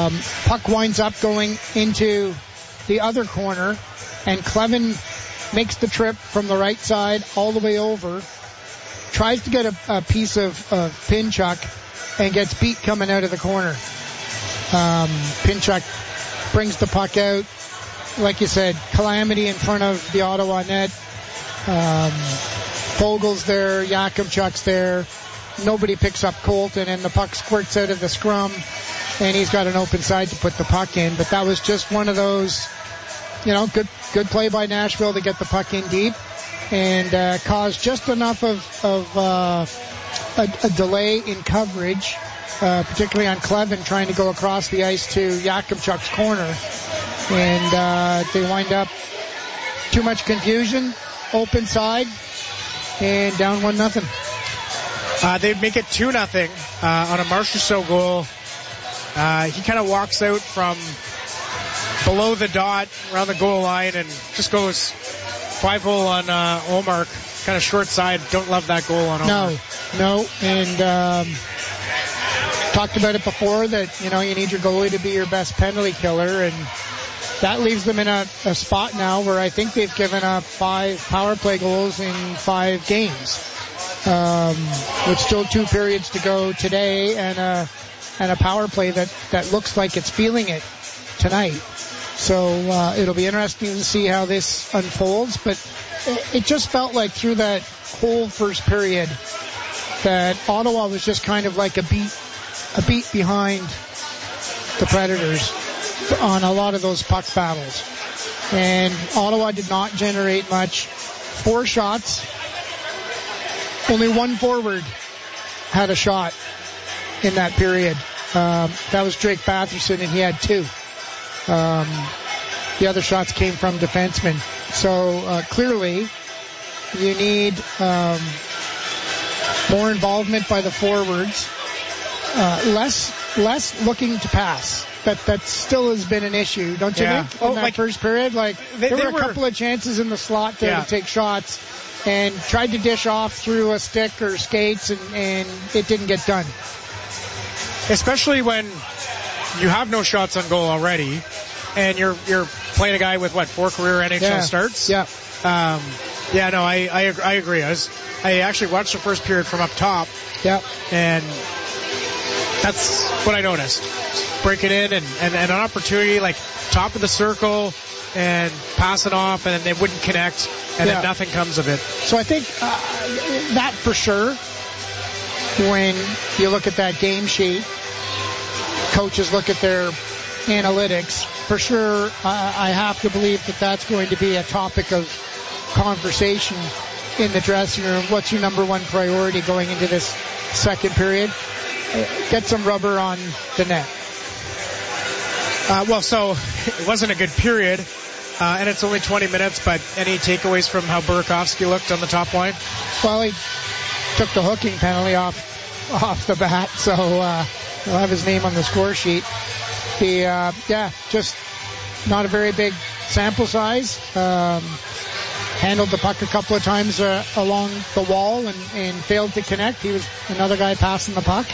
Puck winds up going into the other corner, and Clevin makes the trip from the right side all the way over, tries to get a piece of Pinchuk, and gets beat coming out of the corner. Pinchuk brings the puck out. Like you said, calamity in front of the Ottawa net. Fogel's there, Yakimchuk's there. Nobody picks up Colton, and the puck squirts out of the scrum, and he's got an open side to put the puck in. But that was just one of those, good play by Nashville to get the puck in deep and cause just enough of a delay in coverage, particularly on Clevin trying to go across the ice to Yakimchuk's corner. And they wind up too much confusion, open side, and down 1-0. They'd make it 2-0 on a Marchessault goal. He kind of walks out from below the dot around the goal line and just goes 5-hole on Omar. Kind of short side. Don't love that goal on Omar. No. And talked about it before that, you need your goalie to be your best penalty killer, and that leaves them in a spot now where I think they've given up 5 power play goals in 5 games. With still 2 periods to go today and a power play that looks like it's feeling it tonight. So it'll be interesting to see how this unfolds, but it just felt like through that whole first period that Ottawa was just kind of like a beat behind the Predators on a lot of those puck battles. And Ottawa did not generate much. 4 shots. Only 1 forward had a shot in that period. That was Drake Batherson, and he had 2. The other shots came from defensemen. So clearly, you need more involvement by the forwards. Less looking to pass. That still has been an issue, don't you think? In that first period, there were a couple of chances in the slot there to take shots, and tried to dish off through a stick or skates, and it didn't get done. Especially when you have no shots on goal already, and you're playing a guy with 4 career NHL starts. Yeah. I agree. I actually watched the first period from up top. Yeah. And that's what I noticed. Break it in and an opportunity like top of the circle and pass it off, and then they wouldn't connect, and then nothing comes of it. So I think that for sure, when you look at that game sheet, coaches look at their analytics, for sure I have to believe that that's going to be a topic of conversation in the dressing room. What's your number one priority going into this second period? Get some rubber on the net. So it wasn't a good period, and it's only 20 minutes, but any takeaways from how Burakovsky looked on the top line? Well, he took the hooking penalty off the bat, so he'll have his name on the score sheet. Just not a very big sample size. Handled the puck a couple of times along the wall and failed to connect. He was another guy passing the puck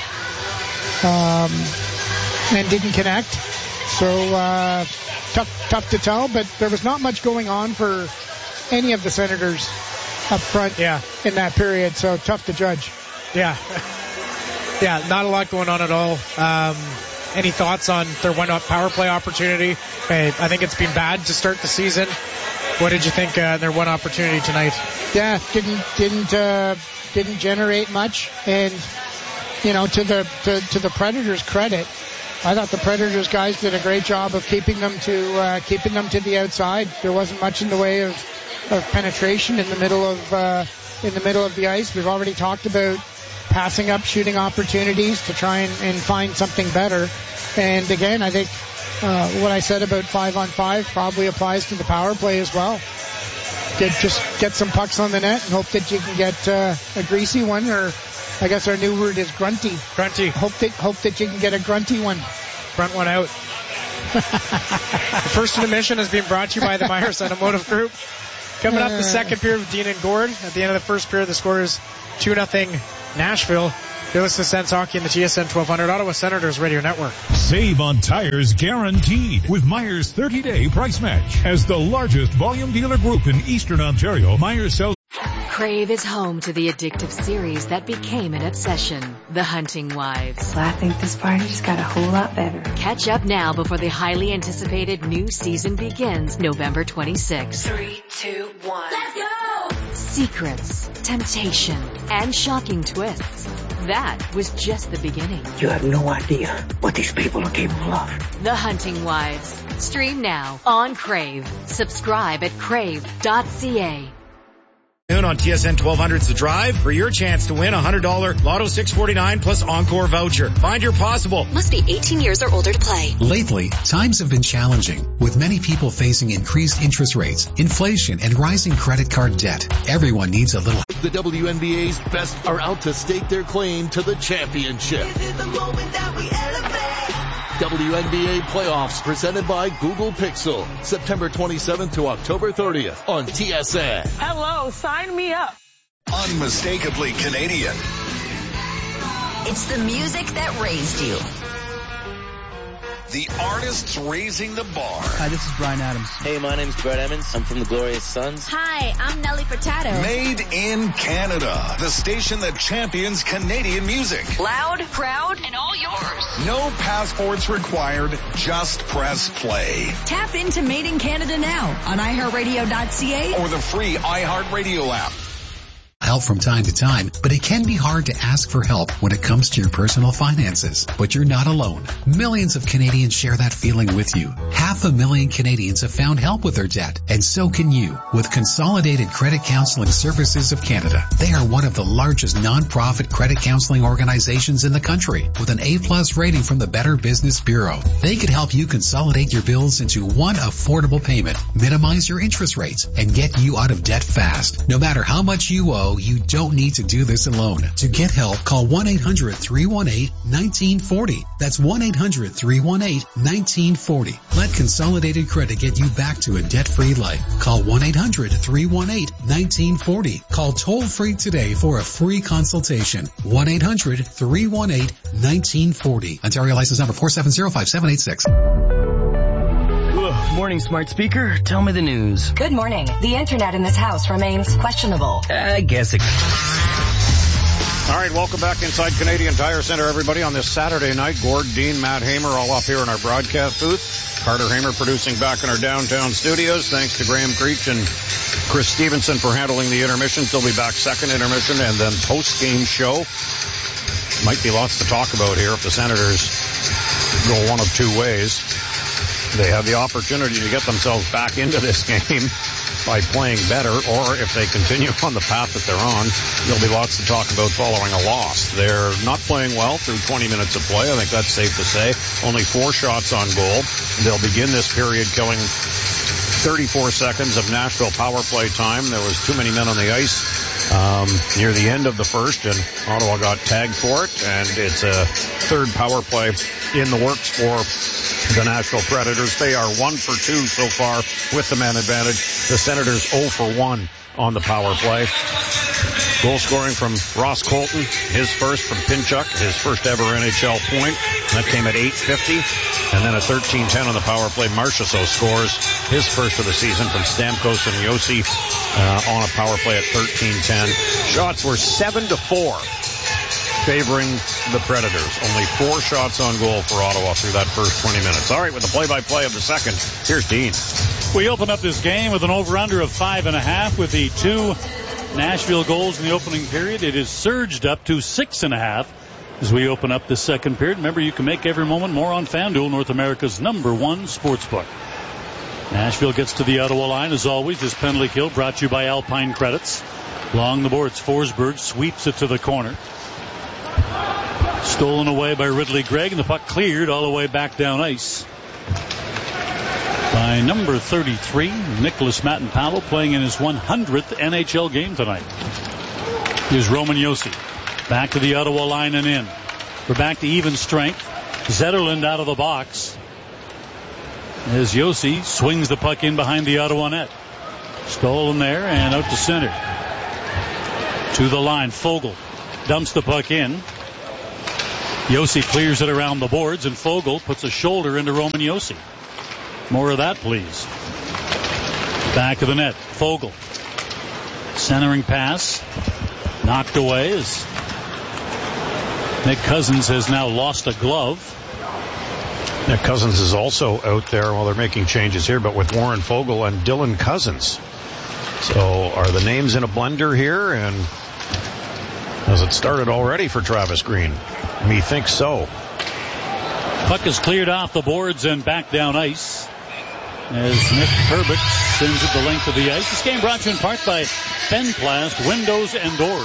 and didn't connect. So tough to tell, but there was not much going on for any of the Senators up front in that period, so tough to judge. Yeah, not a lot going on at all. Any thoughts on their power play opportunity? I think it's been bad to start the season. What did you think their one opportunity tonight? Yeah, didn't generate much, and to the Predators' credit, I thought the Predators guys did a great job of keeping them to the outside. There wasn't much in the way of penetration in the middle of the ice. We've already talked about passing up shooting opportunities to try and find something better. And again, I think what I said about 5-on-5 probably applies to the power play as well. Just get some pucks on the net and hope that you can get a greasy one, or I guess our new word is grunty. Grunty. Hope that you can get a grunty one. Grunt one out. The first intermission has been brought to you by the Myers Automotive Group. Coming up the second period with Dean and Gord. At the end of the first period, the score is 2-0 Nashville. You're listening to Sens Hockey in the TSN 1200 Ottawa Senators Radio Network. Save on tires guaranteed with Myers 30-day price match. As the largest volume dealer group in Eastern Ontario, Myers sells. Crave is home to the addictive series that became an obsession, The Hunting Wives. Well, I think this party just got a whole lot better. Catch up now before the highly anticipated new season begins November 26th. 3, 2, 1. Let's go! Secrets, temptation, and shocking twists. That was just the beginning. You have no idea what these people are capable of. The Hunting Wives. Stream now on Crave. Subscribe at crave.ca. On TSN 1200's The Drive for your chance to win a $100 Lotto 649 plus Encore voucher. Find your possible. Must be 18 years or older to play. Lately, times have been challenging, with many people facing increased interest rates, inflation, and rising credit card debt. Everyone needs a little. The WNBA's best are out to stake their claim to the championship. This is the moment that we elevate. WNBA playoffs presented by Google Pixel. September 27th to October 30th on TSN. Hello, sign me up. Unmistakably Canadian. It's the music that raised you. The artists raising the bar. Hi, this is Bryan Adams. Hey, my name's Brett Emmons. I'm from the Glorious Sons. Hi, I'm Nelly Furtado. Made in Canada. The station that champions Canadian music. Loud, proud, and all yours. No passports required. Just press play. Tap into Made in Canada now on iHeartRadio.ca or the free iHeartRadio app. Help from time to time, but it can be hard to ask for help when it comes to your personal finances. But you're not alone. Millions of Canadians share that feeling with you. 500,000 Canadians have found help with their debt, and so can you with Consolidated Credit Counseling Services of Canada. They are one of the largest non-profit credit counseling organizations in the country with an A+ rating from the Better Business Bureau. They could help you consolidate your bills into one affordable payment, minimize your interest rates, and get you out of debt fast. No matter how much you owe, you don't need to do this alone. To get help, call 1-800-318-1940. That's 1-800-318-1940. Let Consolidated Credit get you back to a debt-free life. Call 1-800-318-1940. Call toll-free today for a free consultation. 1-800-318-1940. Ontario license number 4705786. Morning, smart speaker. Tell me the news. Good morning. The internet in this house remains questionable. I guess it... All right, welcome back inside Canadian Tire Center, everybody, on this Saturday night. Gord, Dean, Matt Hamer, all up here in our broadcast booth. Carter Hamer producing back in our downtown studios. Thanks to Graham Creech and Chris Stevenson for handling the intermissions. They'll be back second intermission and then post-game show. Might be lots to talk about here if the Senators go one of two ways. They have the opportunity to get themselves back into this game by playing better, or if they continue on the path that they're on, there'll be lots to talk about following a loss. They're not playing well through 20 minutes of play. I think that's safe to say. Only 4 shots on goal. They'll begin this period killing 34 seconds of Nashville power play time. There was too many men on the ice near the end of the first, and Ottawa got tagged for it, and it's a third power play in the works for the Nashville Predators. They are 1 for 2 so far with the man advantage. The Senators 0 for 1 on the power play. Goal scoring from Ross Colton, his first from Pinchuk, his first ever NHL point. That came at 8:50. And then a 13-10 on the power play. Marchessault scores his first of the season from Stamkos and Yossi on a power play at 13:10. Shots were 7-4. Favoring the Predators. Only 4 shots on goal for Ottawa through that first 20 minutes. All right, with the play-by-play of the second, here's Dean. We open up this game with an over-under of 5.5 with the 2 Nashville goals in the opening period. It is surged up to 6.5 as we open up the second period. Remember, you can make every moment more on FanDuel, North America's #1 sportsbook. Nashville gets to the Ottawa line, as always. This penalty kill brought to you by Alpine Credits. Along the boards, Forsberg sweeps it to the corner. Stolen away by Ridley Gregg, and the puck cleared all the way back down ice by number 33, Nicholas Matenpalo, playing in his 100th NHL game tonight. Here's Roman Josi. Back to the Ottawa line and in. We're back to even strength. Zetterlund out of the box as Josi swings the puck in behind the Ottawa net. Stolen there and out to center. To the line, Fogle dumps the puck in. Yossi clears it around the boards, and Fogle puts a shoulder into Roman Yossi. More of that, please. Back of the net, Fogle. Centering pass. Knocked away as Nick Cousins has now lost a glove. Nick Cousins is also out there while they're making changes here, but with Warren Fogle and Dylan Cousins. So are the names in a blender here? And has it started already for Travis Green? Methinks so. Puck is cleared off the boards and back down ice as Nick Herbert sends it the length of the ice. This game brought to you in part by Benplast Windows and Doors.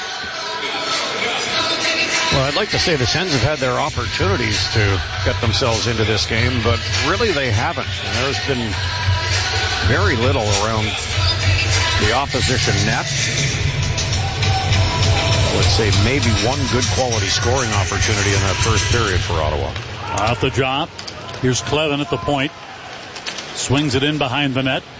Well, I'd like to say the Sens have had their opportunities to get themselves into this game, but really they haven't. And there's been very little around the opposition net. I would say maybe one good quality scoring opportunity in that first period for Ottawa. Off the drop. Here's Clevin at the point. Swings it in behind the net.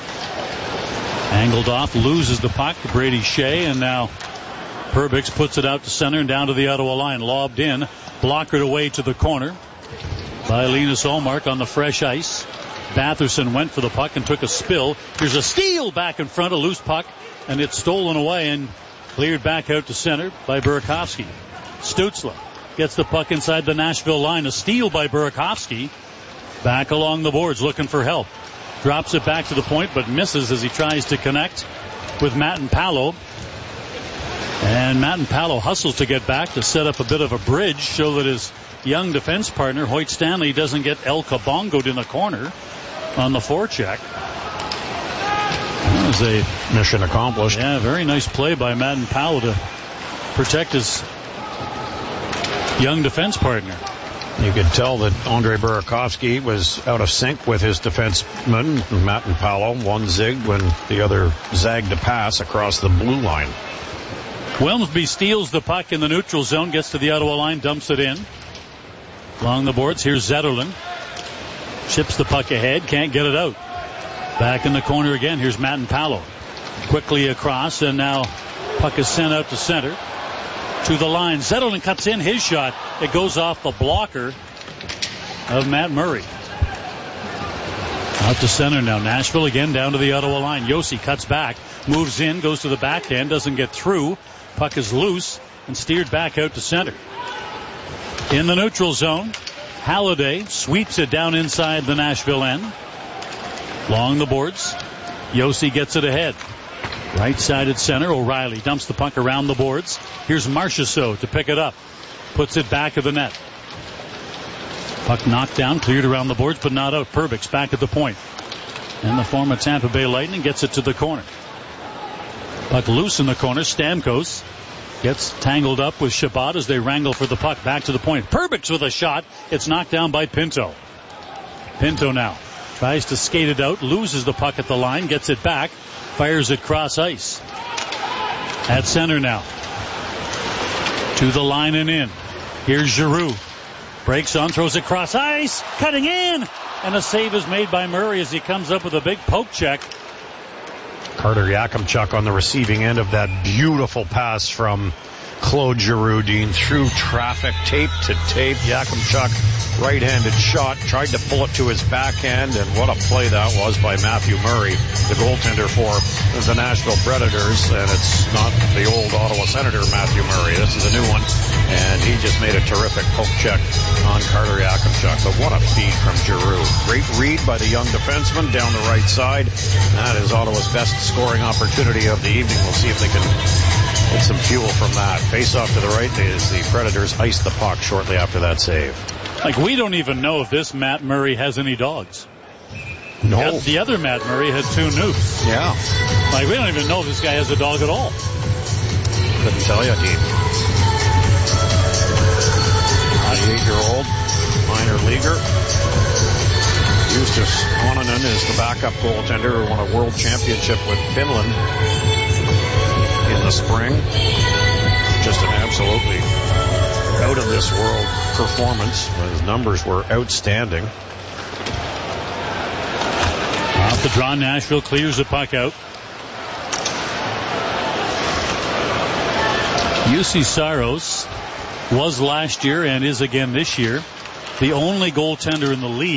Angled off, loses the puck to Brady Shea, and now Perbix puts it out to center and down to the Ottawa line. Lobbed in, blockered away to the corner by Linus Ullmark on the fresh ice. Batherson went for the puck and took a spill. Here's a steal back in front, a loose puck, and it's stolen away and cleared back out to center by Burakovsky. Stützle gets the puck inside the Nashville line. A steal by Burakovsky. Back along the boards looking for help. Drops it back to the point but misses as he tries to connect with Matt and Palo. And Matt and Palo hustles to get back to set up a bit of a bridge so that his young defense partner, Hoyt Stanley, doesn't get El Kabongo'd in the corner on the forecheck. That was a mission accomplished. Yeah, very nice play by Matt and Palo to protect his young defense partner. You could tell that Andre Burakovsky was out of sync with his defenseman, Matt and Palo. One zigged when the other zagged a pass across the blue line. Wilmsby steals the puck in the neutral zone, gets to the Ottawa line, dumps it in. Along the boards, here's Zetterlund. Chips the puck ahead, can't get it out. Back in the corner again, here's Matt and Palo. Quickly across, and now puck is sent out to center. To the line. Zetterlund cuts in his shot. It goes off the blocker of Matt Murray. Out to center now. Nashville again down to the Ottawa line. Yossi cuts back. Moves in. Goes to the backhand. Doesn't get through. Puck is loose and steered back out to center. In the neutral zone, Halliday sweeps it down inside the Nashville end. Along the boards. Yossi gets it ahead. Right-sided center, O'Reilly dumps the puck around the boards. Here's Marchessault to pick it up. Puts it back of the net. Puck knocked down, cleared around the boards, but not out. Perbix back at the point. And the former Tampa Bay Lightning gets it to the corner. Puck loose in the corner. Stamkos gets tangled up with Chabot as they wrangle for the puck. Back to the point. Perbix with a shot. It's knocked down by Pinto. Pinto now tries to skate it out, loses the puck at the line, gets it back. Fires it cross ice. At center now. To the line and in. Here's Giroux. Breaks on, throws it cross ice. Cutting in. And a save is made by Murray as he comes up with a big poke check. Carter Yakimchuk on the receiving end of that beautiful pass from Claude Giroux, Dean, through traffic, tape to tape. Yakimchuk, right-handed shot, tried to pull it to his backhand, and what a play that was by Matthew Murray, the goaltender for the Nashville Predators. And it's not the old Ottawa Senator Matthew Murray. This is a new one, and he just made a terrific poke check on Carter Yakimchuk. But what a feed from Giroux. Great read by the young defenseman down the right side. That is Ottawa's best scoring opportunity of the evening. We'll see if they can get some fuel from that. Face off to the right as the Predators ice the puck shortly after that save. Like, we don't even know if this Matt Murray has any dogs. No. The other Matt Murray had 2 newts. Yeah. Like, we don't even know if this guy has a dog at all. Couldn't tell you, Dean. 98-year-old minor leaguer. Justus Onanen is the backup goaltender who won a world championship with Finland in the spring. Just an absolutely out-of-this-world performance. His numbers were outstanding. Off the draw, Nashville clears the puck out. Jussi Saros was last year and is again this year. The only goaltender in the league